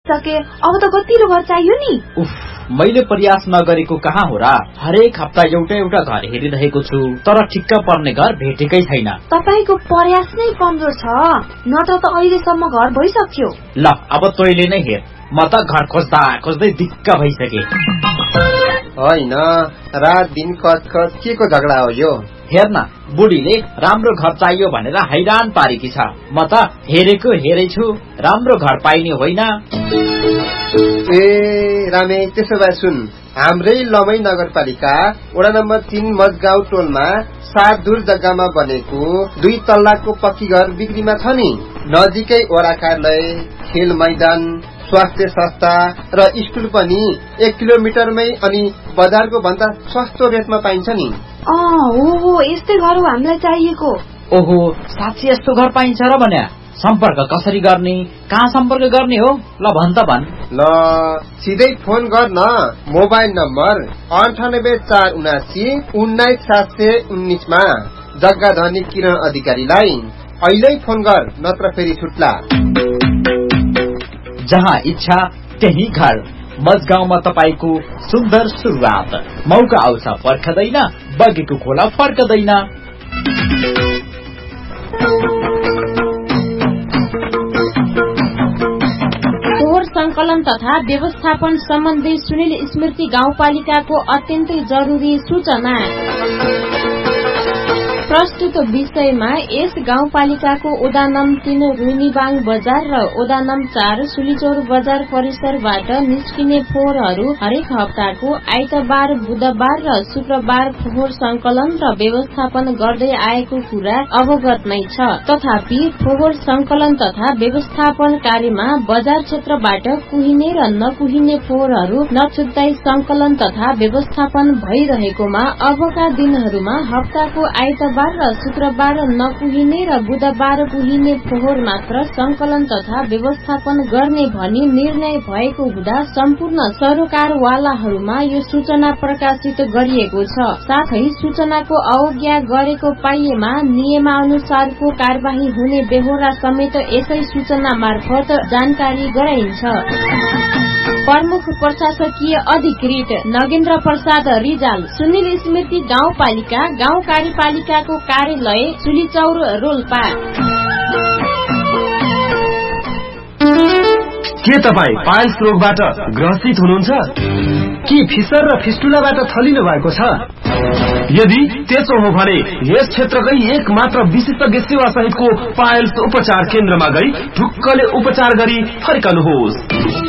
सके अब त कतिरो घर चाहियो नि। उफ, मैले प्रयास नगरेको कहाँ हो र। हरेक हप्ता एउटा एउटा घर हेरिरहेको छु, तर ठिक्क पर्ने घर भेटेकै छैन। तपाईको प्रयास नै कमजोर छ, नत्र त अहिलेसम्म घर भइसक्यो। ल अब तैले नै हेर, म त घर खोज्दा खोज्दै दिक्क भइसके। होइन, रात दिन कचकच के को झगडा हो यो? हेर्न, बुढीले राम्रो घर चाहियो भनेर हैरान पारेकी छ। म त हेरेको हेरेछु, राम्रो घर पाइने होइन। ए रामे, त्यसो भए सुन, हाम्रै लमै नगरपालिका वडा नम्बर 3 मजगाउँ टोलमा 7 दूर जग्गामा बनेको 2 तल्लाको पक्की घर बिक्रीमा छ नि। नजिकै वडा कार्यालय, खेल मैदान, स्वास्थ्य संस्था र स्कुल पनि 1 किलोमिटरमै, अनि बजारको भन्दा सस्तो रेटमा पाइन्छ नि। ओहो, यस्तै घर हो हामीलाई चाहिएको। ओहो, साँच्चै यस्तो घर पाइन्छ र भने? सम्पर्क कसरी गर्ने, कहाँ सम्पर्क गर्ने हो? ल भन त भन। ल सिधै फोन गर न, मोबाइल नम्बर 9847 19719 मा जग्गा धनी किरण अधिकारीलाई अहिले फोन गर, नत्र फेरि छुट्ला। जहाँ इच्छा त्यही घर, मजगाउँमा तपाईको सुन्दर सुरुवात। मौका आउँछ फर्कदैन, बगेको खोला फर्कदैन। फोहोर संकलन तथा व्यवस्थापन सम्बन्धी सुनिल स्मृति गाउँपालिकाको अत्यन्तै जरुरी सूचना। प्रस्तुत विषयमा यस गाउँपालिकाको ओडा नम् 3 रुइनीबाङ बजार र ओडा नम् 4 सुलीचौर बजार परिसरबाट निस्किने फोहोरहरू हरेक हप्ताको आइतबार, बुधबार र शुक्रबार फोहोर संकलन र व्यवस्थापन गर्दै आएको कुरा अवगत नै छ। तथापि फोहोर संकलन तथा व्यवस्थापन कार्यमा बजार क्षेत्रबाट कुहिने र नकुहिने फोहोरहरू नछुट्टाई संकलन तथा व्यवस्थापन भइरहेकोमा अबका दिनहरूमा हप्ताको आइतबार र शुक्रबार नकुहिने र बुधबार कुहिने फोहोर मात्र संकलन तथा व्यवस्थापन गर्ने भनी निर्णय भएको हुँदा सम्पूर्ण सरोकारवालाहरूमा यो सूचना प्रकाशित गरिएको छ। साथै सूचनाको अवज्ञा गरेको पाइएमा नियमानुसारको कार्यवाही हुने बेहोरा समेत यसै सूचना मार्फत जानकारी गराइन्छ। प्रमुख प्रशासकीय अधिकृत नगेन्द्र प्रसाद रिजाल, सुनिल स्मृति गाउँपालिका गाउँ कार्यपालिकाको कार्यालय सुलीचौर रोल्पा। के तपाई पाइल्स रोगबाट ग्रसित हुनुहुन्छ? के फिसर र फिस्टुलाबाट थलिनु भएको छ? यदि त्यसो हो भने यस क्षेत्रकै एक मात्र विशेषज्ञ सेवा सहितको पाइल्स उपचार केन्द्रमा गई ढुक्कले उपचार गरी फर्कनुहोस्।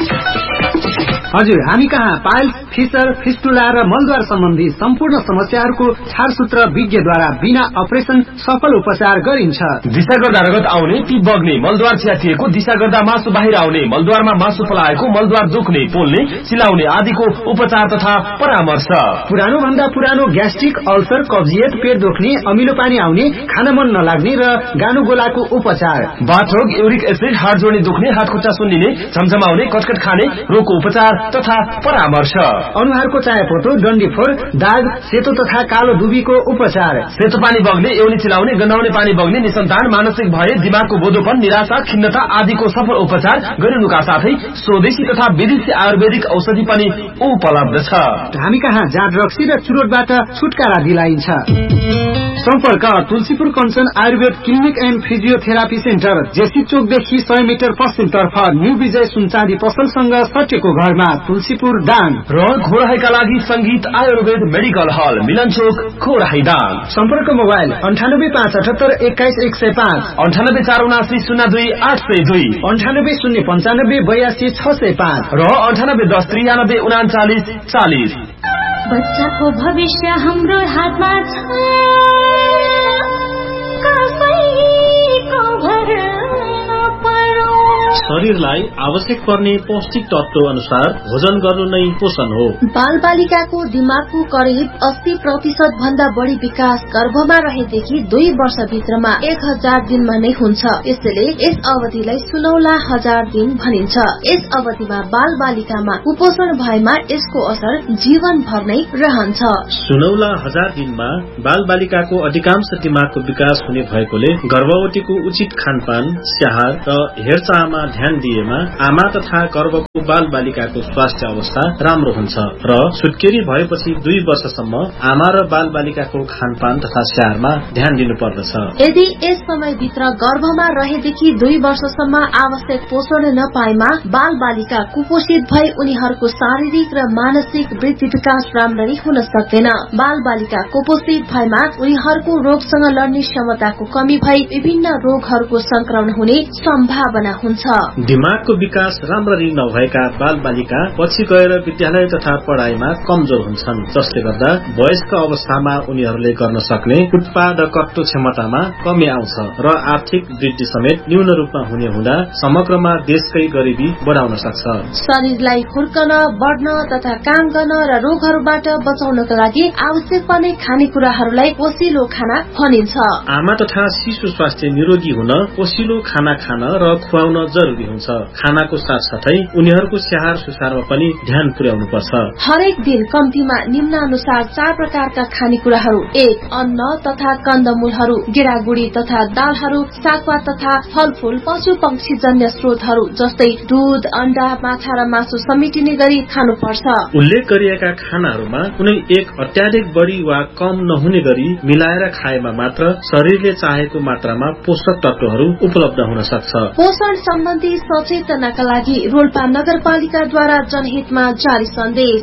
हजुर, हामी कहाँ पाइल्स, फिसर, फिस्टुला र मलद्वार सम्बन्धी सम्पूर्ण समस्याहरूको छारसूत्र विज्ञद्वारा बिना अपरेसन सफल उपचार गरिन्छ। दिशा गर्दा रगत आउने, पिप बग्ने, मलद्वार च्यातिएको, दिशा गर्दा मासु बाहिर आउने, मलद्वारमा मासु पलाएको, मलद्वार दुख्ने, पोल्ने, चिलाउने आदिको उपचार तथा परामर्श। पुरानो भन्दा पुरानो ग्यास्ट्रिक, अल्सर, कब्जियत, पेट दुख्ने, अमिलो पानी आउने, खान मन नलाग्ने र गानु गोलाको उपचार। बाथरोग, युरिक एसिड, हात जोड्ने दुख्ने, हात खुट्टा सुन्निने, झमझमाउने, कटकट खाने रोगको उपचार तथा परामर्श। अनुहारको चायापोतो, डन्डीफोर, दाग, सेतो तथा कालो दुबीको उपचार। सेतो पानी बग्ने, एउनी चिलाउने, गन्हाउने पानी बग्ने, निसन्तान, मानसिक भय, दिमागको बोधोपन, निराशा, खिन्नता आदिको सफल उपचार गरिनुका साथै स्वदेशी तथा विदेशी आयुर्वेदिक औषधि पनि उपलब्ध छ। हामी कहाँ जाँड रक्सी र चुरोटबाट छुटकारा दिलाइन्छ। सम्पर्क Tulsipur Kanchan Ayurveda clinic and physiotherapy centre, JC चोकदेखि 100 metre पश्चिमतर्फ न्यू विजय सुनचाँदी पसलसँग सटेको घरमा, तुलसीपुर दाङ। र घोराहीका लागि संगीत आयुर्वेद मेडिकल हल, मिलन चोक, घोराही दाङ। सम्पर्क मोबाइल 9857 21105, 9847 02 802, 98 095 82 605 र 98 10 93 39 40। बच्चाको भविष्य हाम्रो हातमा छ, कसैको भर नपरो। शरीरलाई आवश्यक पर्ने पौष्टिक तत्व अनुसार भोजन गर्नु नै पोषण हो। बाल बालिकाको दिमागको करिब 80% भन्दा बढी विकास गर्भमा रहेदेखि 2 वर्षभित्रमा 1000 दिनमा नै हुन्छ। यसैले यस अवधिलाई सुनौला 1000 दिन भनिन्छ। यस अवधिमा बाल बालिकामा कुपोषण भएमा यसको असर जीवनभर नै रहन्छ। सुनौला 1000 दिनमा बाल बालिकाको अधिकांश दिमागको विकास हुने भएकोले गर्भवतीको उचित खानपान, स्याहार र हेरचाहमा ध्यान दिएमा आमा तथा गर्भको बाल बालिकाको स्वास्थ्य अवस्था राम्रो हुन्छ र सुत्केरी भएपछि 2 वर्षसम्म आमा र बाल बालिकाको खानपान तथा स्याहारमा ध्यान दिनु पर्दछ। यदि यस समयभित्र गर्भमा रहेदेखि 2 वर्षसम्म आवश्यक पोषण नपाएमा बाल बालिका कुपोषित भई उनीहरूको शारीरिक र मानसिक वृद्धि विकास राम्ररी हुन सक्दैन। बाल बालिका कुपोषित भएमा उनीहरूको रोगसँग लड्ने क्षमताको कमी भई विभिन्न रोगहरूको संक्रमण हुने सम्भावना हुन्छ। दिमागको विकास राम्ररी नभएका बाल बालिका पछि गएर विद्यालय तथा पढ़ाइमा कमजोर हुन्छन्, जसले गर्दा वयस्क अवस्थामा उनीहरूले गर्न सक्ने उत्पादकत्व क्षमतामा कमी आउँछ र आर्थिक वृद्धि समेत न्यून रूपमा हुने हुँदा समग्रमा देशकै गरिबी बढाउन सक्छ। शरीरलाई हुर्कन, बढ्न तथा काम गर्न र रोगहरूबाट बचाउनका लागि आवश्यक पर्ने खानेकुराहरूलाई पोषिलो खाना भनिन्छ। आमा तथा शिशु स्वास्थ्य निरोगी हुन पोषिलो खाना खान र खुवाउन जरुरी हुन्छ। खानाको साथसाथै उनीहरूको स्याहार सुसारमा पनि ध्यान पुर्याउनु पर्छ। हरेक दिन कम्तीमा निम्नानुसार 4 प्रकारका खानेकुराहरू 1. अन्न तथा कन्दमूलहरू, गेडागुडी तथा दालहरू, सागपात तथा फलफूल, पशु पक्षी जन्य स्रोतहरू जस्तै दूध, अण्डा, माछा र मासु समेटिने गरी खानुपर्छ। उल्लेख गरिएका खानाहरूमा कुनै एक अत्याधिक बढी वा कम नहुने गरी मिलाएर खाएमा मात्र शरीरले चाहेको मात्रामा पोषक तत्वहरू उपलब्ध हुन सक्छ। पोषण सम्बन्धी सचेतनाका लागि रोल्पा नगरपालिकाद्वारा जनहितमा जारी सन्देश।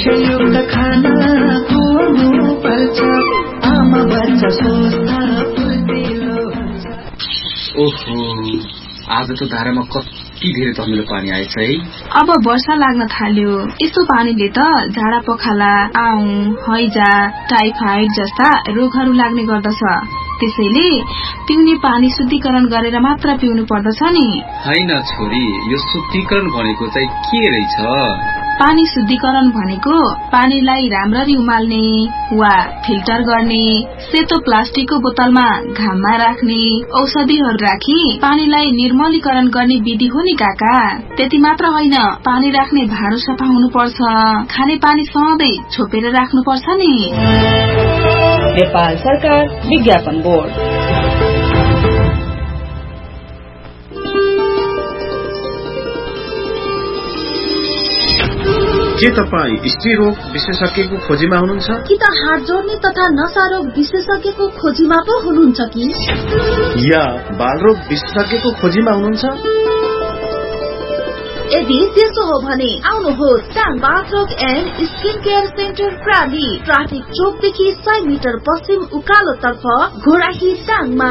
ओहो, आज त धारामा कति धेरै तमिलो पानी आएछ है। अब वर्षा लाग्न थाल्यो। यस्तो पानीले त झाडा पखाला, आउँ, हैजा, टाइफाइड जस्ता रोगहरू लाग्ने गर्दछ। त्यसैले पिउने पानी शुद्धिकरण गरेर मात्र पिउनु पर्दछ नि। हैन छोरी, यो शुद्धिकरण भनेको चाहिँ के रहेछ? पानी शुद्धिकरण भनेको पानीलाई राम्ररी उमाल्ने वा फिल्टर गर्ने, सेतो प्लास्टिकको बोतलमा घाममा राख्ने, औषधिहरू राखी पानीलाई निर्मलीकरण गर्ने विधि हो नि काका। त्यति मात्र होइन, पानी राख्ने भाँडो सफा हुनुपर्छ, खाने पानी सधैँ छोपेर राख्नुपर्छ नि। नेपाल सरकार विज्ञापन बोर्ड। के तपाईँ स्त्री रोग विशेषज्ञको खोजीमा हुनुहुन्छ? कि त हात जोड्ने तथा नसा रोग विशेषज्ञको खोजीमा पो हुनुहुन्छ कि? या बालरोग विशेषज्ञको खोजीमा हुनुहुन्छ? यदि त्यसो हो भने आउनुहोस् टाङ बाथरोग and skin care centre प्राली, traffic चोकदेखि 100 metre पश्चिम उकालो तर्फ घोडाही टाङमा।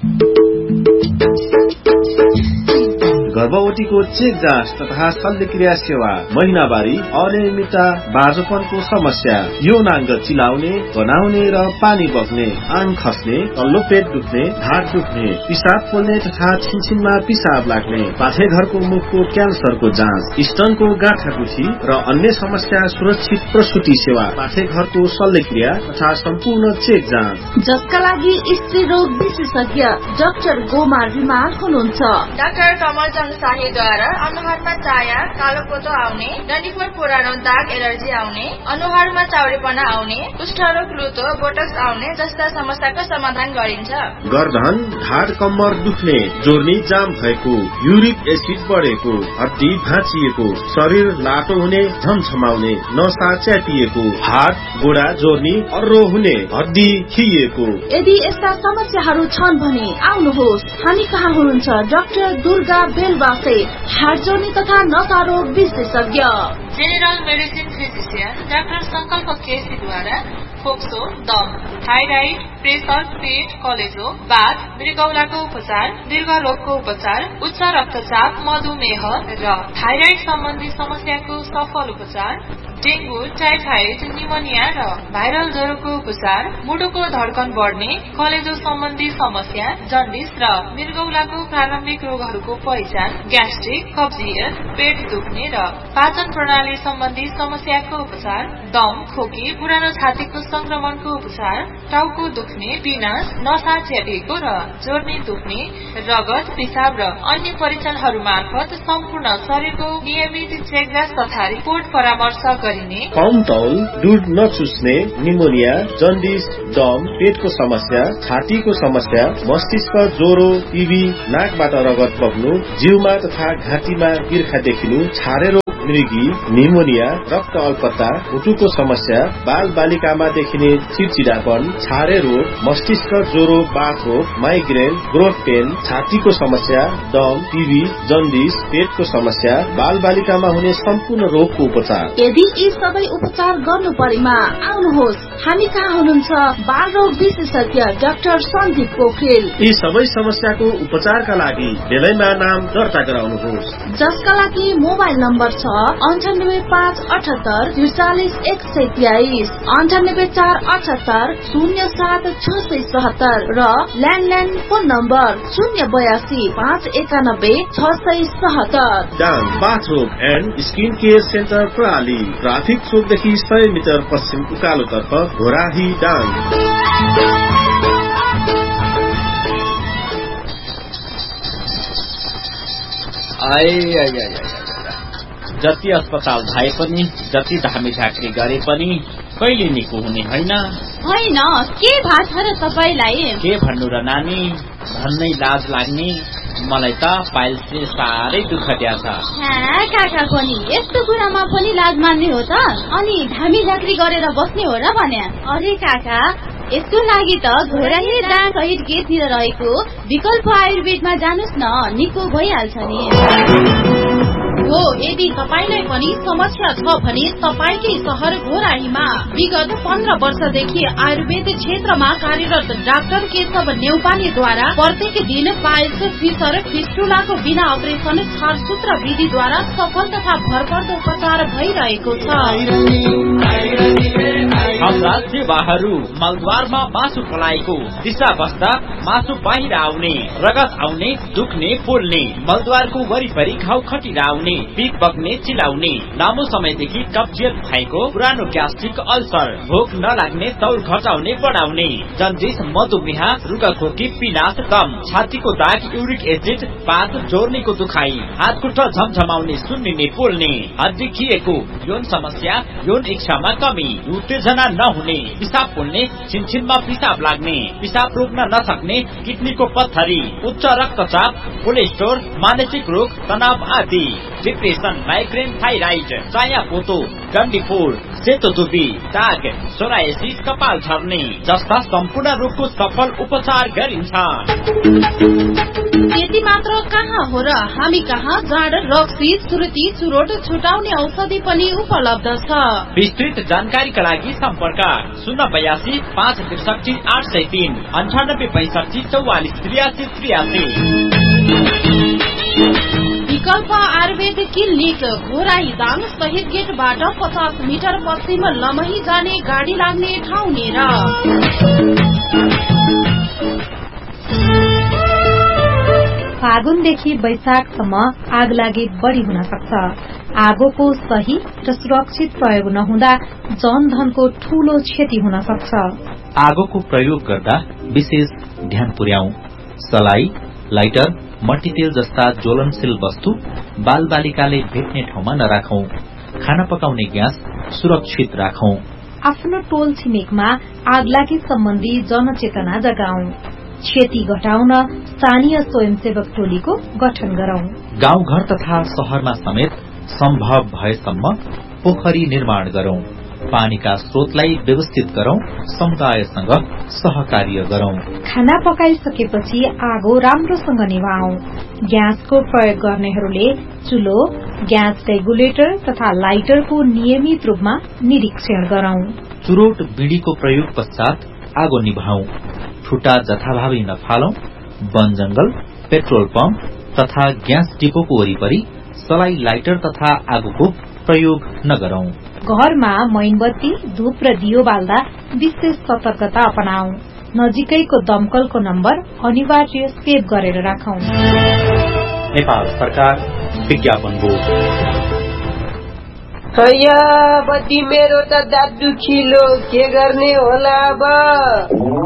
गर्भवतीको चेक जाँच तथा शल्यक्रिया सेवा, महिनावारी, अनियमितता, बाँझोपनको समस्या, यौनाङ्ग चिलाउने, गनाउने र पानी बग्ने, आङ खस्ने, तल्लो पेट दुख्ने, ढाड दुख्ने, पिसाब पोल्ने तथा छिनछिनमा पिसाब लाग्ने, पाठेघरको मुखको क्यान्सरको जाँच, स्तनको गाँठागुठी र अन्य समस्या, सुरक्षित प्रसुति सेवा, पाठेघरको शल्यक्रिया तथा सम्पूर्ण चेक जाँच, जसका लागि स्त्री रोग विशेषज्ञ डाक्टर गोमार रिमाल हुनुहुन्छ। डाक्टर कमल शाहीद्वारा अनुहारमा चाया, कालो पोतो आउने, डन्डीफोर पुरानो दाग, एलर्जी आउने, अनुहारमा चाउरीपना आउने, कुष्ठरोग, लुतो, बोटक्स आउने जस्ता समस्याको समाधान गरिन्छ। गर्दन, ढाड, कम्मर दुख्ने, जोर्नी जाम भएको, युरिक एसिड बढेको, हड्डी भाँचिएको, शरीर लाटो हुने, झमझमाउने, नसा च्यातिएको, हात गोडा जोर्नी, अर्रो हुने, हड्डी खिएको। यदि यस्ता समस्याहरू छन् भने आउनुहोस्। हामी कहाँ हुनुहुन्छ? डाक्टर दुर्गा बेलवासे, हात जोड्ने तथा नसा रोग विशेषज्ञ। जेनरल मेडिसिन फिजिशियन डाक्टर संकल्प केसीद्वारा फोक्सो, दम, थाइराइड, प्रेसर, पेट, कलेजो, बाथ, मृगौलाको उपचार, दीर्घ रोगको उपचार, उच्च रक्तचाप, मधुमेह र थाइराइड सम्बन्धी समस्याको सफल उपचार, डेंगू, टाइफाइड, निमोनिया र भाइरल ज्वरोको उपचार, मुटुको धड्कन बढ्ने, कलेजो सम्बन्धी समस्या, जन्डिस र मृगौलाको प्रारम्भिक रोगहरूको पहिचान, ग्यास्ट्रिक, कब्जियत, पेट दुख्ने र पाचन प्रणाली सम्बन्धी समस्याको उपचार, दम, खोकी, पुरानो छातीको संक्रमणको उपचार, टाउको दुख्ने, पिनास, नसा च्यातिएको र जोर्नी दुख्ने, रगत, पिसाब र अन्य परीक्षणहरू मार्फत सम्पूर्ण शरीरको नियमित चेकजाँच तथा रिपोर्ट परामर्श गरिने, कम तौल, दूध नचुस्ने, निमोनिया, जन्डिस, दम, पेटको समस्या, छातीको समस्या, मस्तिष्क ज्वरो, टिबी, नाकबाट रगत बग्नु, जिउमा तथा घाँटीमा तिर्खा देखिनु, छारे रोग, मृगी, निमोनिया, रक्त अल्पता, मुटुको समस्या, बाल बालिकामा देखिने चिडचिडापन, छारे रोग, मस्तिष्क ज्वरो, बाथ रोग, माइग्रेन, ग्रोथ पेन, छातीको समस्या, दम, टिबी, जन्डिस, पेटको समस्या, बाल बालिकामा हुने सम्पूर्ण रोगको उपचार। यदि यी सबै उपचार गर्नु परेमा आउनुहोस्, हामी कहाँ हुनुहुन्छ? बाल रोग विशेषज्ञ डाक्टर सन्दीप पोखरेल। यी सबै समस्याको उपचारका लागि बेलैमा नाम दर्ता गराउनुहोस्, जसका लागि मोबाइल नम्बर छ 9858 43 123, 9848 07 677 र landline phone number 082 591 677। डाङ bathrobe and skin care centre प्रणाली, ट्राफिक चोकदेखि 100 मिटर पश्चिम उकालोतर्फ, घोराही, डाङ। जति अस्पताल भए पनि, जति धामी झाँक्री गरे पनि कहिले निको हुने होइन। के भएको छ र तपाईलाई? के भन्नु र नानी, भन्नै लाज लाग्ने। मलाई त पाइल्सले साह्रै दुःख दिएछ। काका पनि यस्तो कुरामा पनि लाज मान्ने हो त? अनि धामी झाँक्री गरेर बस्ने हो र भने? अरे काका, यसको लागि त घोराही दाङ सहित गेटतिर रहेको विकल्प आयुर्वेदमा जानुस् न, निको भइहाल्छ नि। हो, यदि तपाईलाई पनि समस्या छ भने तपाईकै शहर घोराहीमा विगत 15 वर्षदेखि आयुर्वेद क्षेत्रमा कार्यरत डाक्टर केशव नेउपानेद्वारा प्रत्येक दिन पाइल्स, फिसर, फिस्टुलाको बिना अपरेसन छारसूत्र विधिद्वारा सफल तथा भरपर्दो उपचार भइरहेको छ। हाम्रा सेवाहरू मलद्वारमा मासु पलाएको, दिशा बस्दा मासु बाहिर आउने, रगत आउने, दुख्ने, पोल्ने, मलद्वारको वरिपरि घाउ खटिरा आउने, पिप बग्ने, चिलाउने, लामो समयदेखि कब्जियत भएको, पुरानो ग्यास्ट्रिक अल्सर, भोक नलाग्ने, तौल घटाउने, बढाउने, जन्डिस, मधुमेह, रुगाखोकी, पिनास, दम, छातीको दाग, युरिक एसिड, पात, जोर्नीको दुखाइ, हात खुट्टा झमझमाउने, सुन्निने, पोल्ने, हड्डी खिएको, यौन समस्या, यौन इच्छामा कमी, उत्तेजना नहुने, पिसाब पोल्ने, छिनछिनमा पिसाब लाग्ने, पिसाब रोक्न नसक्ने, किडनीको पत्थरी, उच्च रक्तचाप, कोलेस्ट्रोल, मानसिक रोग, तनाव आदि, डिप्रेसन, माइग्रेन, थाइराइड, चायापोतो, डन्डीफोर, सेतो दुबी, दाग, सोरायसिस, कपाल झर्ने जस्ता सम्पूर्ण रोगको सफल उपचार गरिन्छ। यति मात्र कहाँ हो र, हामी कहाँ जाड, रक्सी, सुर्ती, चुरोट छुटाउने औषधि पनि उपलब्ध छ। विस्तृत जानकारीका लागि सम्पर्क 082 563 803 98 65 44 83 83। विकल्प आयुर्वेद क्लिनिक घोराही दाङ शहीद गेटबाट 50 मिटर पश्चिम लमही जाने गाडी लाग्ने ठाउँ नेर। फागुनदेखि वैशाखसम्म आग लागि बढी हुन सक्छ। आगोको सही र सुरक्षित प्रयोग नहुँदा जनधनको ठूलो क्षति हुन सक्छ। आगोको प्रयोग गर्दा विशेष ध्यान पुर्याऊ। सलाई, लाइटर, मट्टीतेल जस्ता ज्वलनशील वस्तु बाल बालिकाले भेट्ने ठाउँमा नराखौं। खाना पकाउने ग्यास सुरक्षित राखौं। आफ्नो टोल छिमेकमा आगलागी सम्बन्धी जनचेतना जगाऊ। क्षति घटाउन स्थानीय स्वयंसेवक टोलीको गठन गरौं। गाउँघर तथा शहरमा समेत सम्भव भएसम्म पोखरी निर्माण गरौं। पानीका स्रोतलाई व्यवस्थित गरौं। समुदायसँग सहकार्य गरौं। खाना पकाइसकेपछि आगो राम्रोसँग निभाऊ। ग्यासको प्रयोग गर्नेहरूले चुलो, ग्यास रेगुलेटर तथा लाइटरको नियमित रूपमा निरीक्षण गरौं। चुरोट बीडीको प्रयोग पश्चात आगो निभाऊ। ठुटा जथाभावी नफालौं। वन जंगल, पेट्रोल पम्प तथा ग्यास डिपोको वरिपरि सलाई, लाइटर तथा आगोको प्रयोग नगरौं। घरमा मैनबत्ती, धूप र दियो बाल्दा विशेष सतर्कता अपनाऊ। नजिकैको दमकलको नम्बर अनिवार्य सेभ गरेर राखौं। नेपाल सरकार विज्ञापन बोर्ड। बत्ती मेरो त दाँत दुखिलो, के गर्ने होला अब?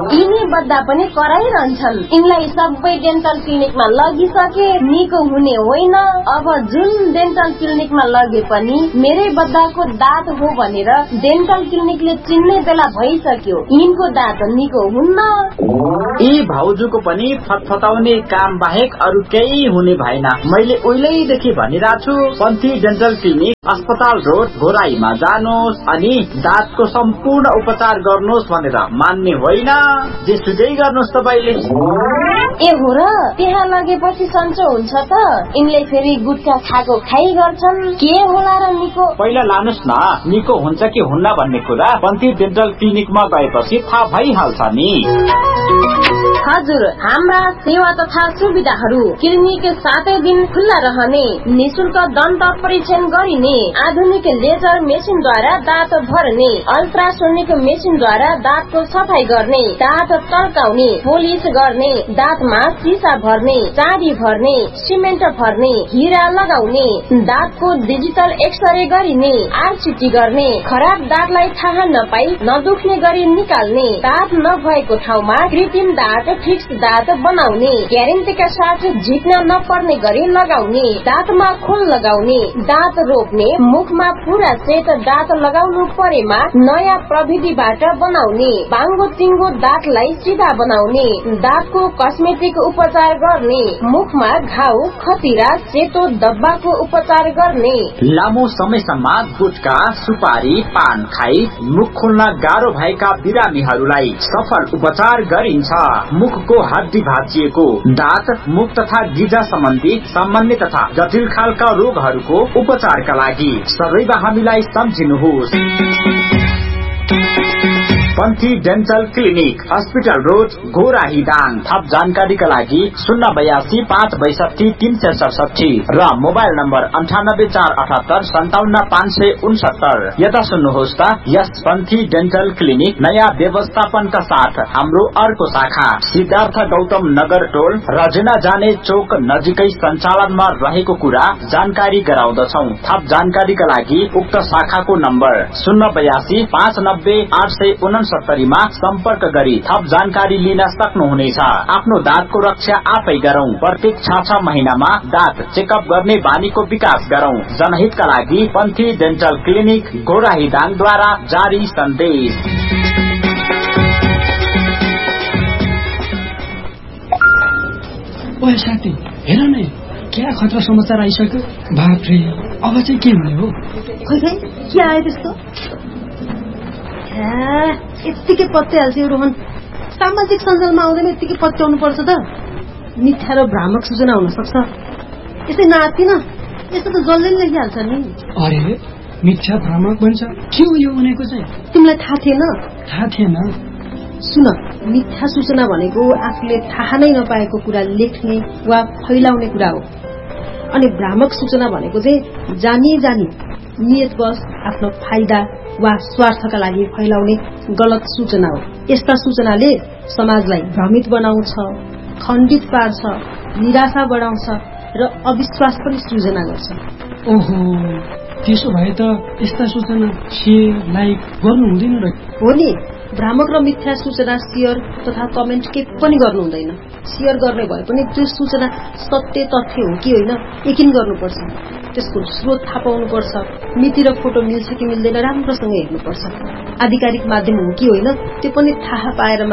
यिनी बद्दा पनि कराइरहन्छन्। यिनलाई सबै डेन्टल क्लिनिकमा लगिसके निको हुने होइन। अब जुन डेन्टल क्लिनिकमा लगे पनि मेरै बद्दाको दाँत हो भनेर डेन्टल क्लिनिकले चिन्ने बेला भइसक्यो। यिनको दाँत निको हुन्न। यी भाउजूको पनि फतफताउने काम बाहेक अरू केही हुने भएन। मैले उहिलेदेखि भनिरहेको छु पन्थी डेन्टल क्लिनिक अस्पताल रोड घोराईमा जानुहोस् अनि दाँतको सम्पूर्ण उपचार गर्नुहोस् भनेर मान्ने होइन। जेसुकै गर्नुहोस् तपाईले। ए हो र, त्यहाँ लगेपछि सन्चो हुन्छ त? यिनले फेरि गुटखा खाएको खाइ गर्छन्, के होला र निको? पहिला लानुहोस् न, निको हुन्छ कि हुन्न भन्ने कुरा पन्थी डेन्टल क्लिनिकमा गएपछि थाहा भइहाल्छ नि। हजुर, हाम्रा सेवा तथा सुविधाहरू क्लिनिक 7 दिन खुल्ला रहने, निशुल्क दन्त परीक्षण गरिने, आधुनिक लेजर मेसिनद्वारा दाँत भर्ने, अल्ट्रासोनिक मेसिनद्वारा दाँतको सफाई गर्ने, दाँत तर्काउने, पोलिस गर्ने, दाँतमा सिसा भर्ने, चाँदी भर्ने, सिमेन्ट भर्ने, हिरा लगाउने, दाँतको डिजिटल एक्सरे गरिने, आरसिटी गर्ने, खराब दाँतलाई थाहा नपाई नदुख्ने गरी निकाल्ने, दाँत नभएको ठाउँमा कृत्रिम दाँत फिक्स दाँत बनाउने, ग्यारेन्टीका साथ झिक्न नपर्ने गरी लगाउने, दाँतमा खोल लगाउने, दाँत रोप्ने, मुखमा पूरा सेट दाँत लगाउनु परेमा नयाँ प्रविधिबाट बनाउने, बाङ्गो टिङ्गो दाँतलाई सिधा बनाउने, दाँतको कस्मेटिक उपचार गर्ने, मुखमा घाउ खतिरा सेतो दब्बाको उपचार गर्ने। लामो समयसम्म गुटखा सुपारी पान खाई मुख खोल्न गाह्रो भएका बिरामीहरूलाई सफल उपचार गरिन्छ। मुखको हड्डी भाँचिएको, दाँत मुख तथा गिजा सम्बन्धी सामान्य तथा जटिल खालका रोगहरूको उपचारका लागि सदैव हामीलाई सम्झिनुहोस्। पन्थी dental clinic, hospital road Ghorahi Dang. थप जानकारीका लागि 082 562 367 र मोबाइल नम्बर 98 478 57 569। यता सुन्नुहोस् त, यस पन्थी डेन्टल क्लिनिक नयाँ व्यवस्थापनका साथ हाम्रो अर्को शाखा सिद्धार्थ गौतम नगर टोल रजना जाने चोक नजिकै सञ्चालनमा रहेको कुरा जानकारी गराउँदछौ। थप जानकारीका लागि उक्त शाखाको नम्बर 082 590 869 मा सम्पर्क गरी थप जानकारी लिन सक्नुहुनेछ। आफ्नो दाँतको रक्षा आफै गरौं। प्रत्येक 6 महिनामा दाँत चेकअप गर्ने बानीको विकास गरौं। जनहितका लागि पन्थी डेन्टल क्लिनिक घोराही दाङद्वारा जारी सन्देश। ओए साथी, हेर न, क्या खतरा समाचार आइसक्यो। बाफ्रे, अब चाहिँ के हुने हो? खोइ के आयो त्यस्तो? यत्तिकै पत्याइहाल्छ यो रोहन। सामाजिक सञ्जालमा आउँदैन यत्तिकै पत्याउनु पर्छ त। मिथ्या र भ्रामक सूचना हुन सक्छ। यसै नातिन, यस्तो त जसले लेखिहाल्छ नि। अरे मिथ्या भ्रामक भन्छ, के हो यो भनेको चाहिँ? तिमीलाई थाहा थिएन? थाहा थिएन। सुन, मिथ्या सूचना भनेको आफूले थाहा नै नपाएको कुरा लेख्ने वा फैलाउने कुरा हो। अनि भ्रामक सूचना भनेको चाहिँ जानी जानी नियतवश आफ्नो फाइदा वा स्वार्थका लागि फैलाउने गलत सूचना हो। यस्ता सूचनाले समाजलाई भ्रमित बनाउँछ, खण्डित पार्छ, निराशा बढाउँछ र अविश्वास पनि सृजना गर्छ। ओहो, त्यसो भए त यस्ता सूचना शेयर लाइक गर्नु हुँदैन र? हो नि, भ्रामक र मिथ्या सूचना शेयर तथा कमेन्ट के पनि गर्नु हुँदैन। शेयर गर्ने भए पनि त्यो सूचना सत्य तथ्य हो कि होइन यकिन गर्नुपर्छ। त्यसको स्रोत थाहा पाउनुपर्छ। मिति र फोटो मिल्छ कि मिल्दैन राम्रोसँग हेर्नुपर्छ। आधिकारिक माध्यम हो कि होइन त्यो पनि थाहा पाएर